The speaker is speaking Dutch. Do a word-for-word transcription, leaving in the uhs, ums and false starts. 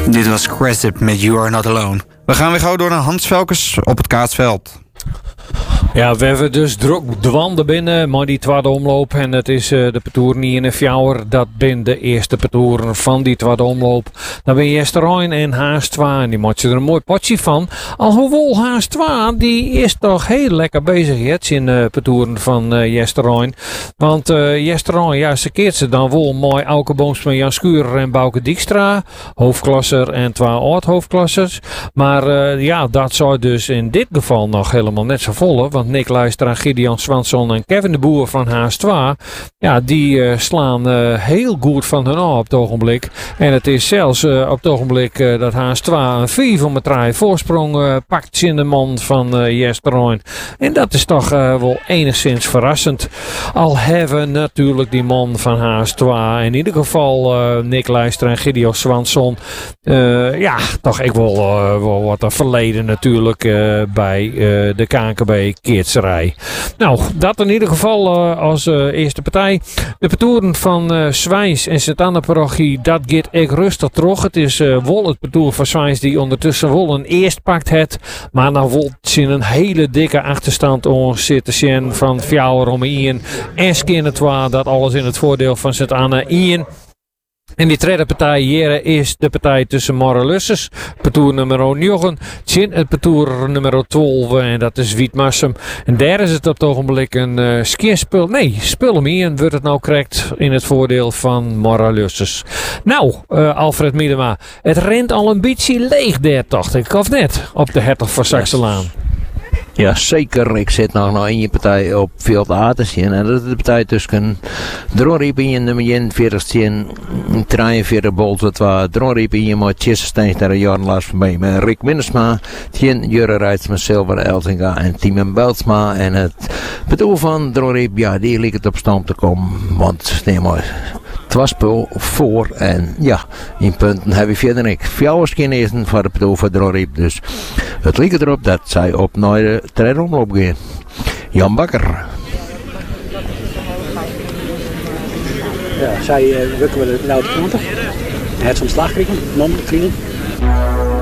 Dit was Cresip met You Are Not Alone. We gaan weer gauw door naar Hans Velkens op het Kaatsveld. Ja, we hebben dus druk dwanden binnen, maar die tweede omloop. En het is uh, de parcours niet in een fjouwer. Dat ben de eerste parcours van die tweede omloop. Dan ben je Jesterijn en Haas twee. En die maakt je er een mooi potje van. Alhoewel Haas twee, die is toch heel lekker bezig jetzt in de parcours van uh, Jesterijn. Want uh, Jesterijn, ja, ze keert ze dan wel mooi Auke Boomsma, Jan Schurer en Bouke Dijkstra. Hoofdklasser en twee oud-hoofdklassers. Maar uh, ja, dat zou dus in dit geval nog helemaal net zo volle. Want Nick Luistera, Gideon Swanson en Kevin de Boer van Haas twee. Ja, die uh, slaan uh, heel goed van hun af op het ogenblik. En het is zelfs uh, op het ogenblik uh, dat Haas twee een vier van drie voorsprong uh, pakt in de mond van uh, Jesterijn. En dat is toch uh, wel enigszins verrassend. Al hebben natuurlijk die man van Haas twee, in ieder geval uh, Nick Luistera en Gideon Swanson. Uh, ja, toch ik wel, uh, wel wat een verleden natuurlijk uh, bij uh, de K N K B Keertserij. Nou, dat in ieder geval uh, als uh, eerste partij. De partouren van uh, Zwijns en Sint-Anne-parochie, dat gaat echt rustig terug. Het is uh, wel het parcours van Zwijns die ondertussen wel een eerst pakt het. Maar nou wil zien een hele dikke achterstand om zitten zien van Fjouwer om Ian en Skinner twee. Dat alles in het voordeel van Sint-Anne. Ian. En die tweede partij hier is de partij tussen Morrelusses, parcours nummer negen, Tjin het parcours nummer twaalf en dat is Wietmassum. En daar is het op het ogenblik een uh, skierspul, nee, Spullemien wordt het nou correct in het voordeel van Morrelusses. Nou, uh, Alfred Miedema, het rent al een beetje leeg daar toch, ik of net, op de Hertog van Saxelaan. Ja, zeker. Ik zit nog naar één partij op Veld A te zien. En dat is de partij tussen Dronriepien, nummer eenenveertig, drieënveertig Bolten, Dronriepien, maar Tjessesteins daar een jaar laatst van mij. Met Rick Minnesma, Tjen Jurre Rijts met Silver Elzinga en Tiemen Beltsma. En het bedoel van Dronriep, ja, die ligt het op stand te komen. Want, nee maar... Het was spul voor en ja, in punten heb je verder niks. Fjouwers genezen voor de bedoel van Dronriep. Dus het lijkt erop dat zij op naar de tweede omloop gaan. Jan Bakker. Ja, zij uh, wikken we nou de kranten. Hij heeft zo'n slag kregen, non kregen.